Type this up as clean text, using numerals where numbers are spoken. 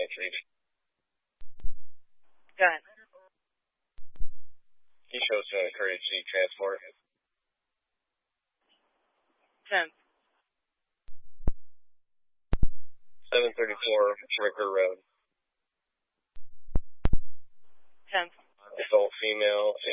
entry. Go ahead. He shows doing a courtesy transport. 10. 734 Ricker Road. 10. Adult female,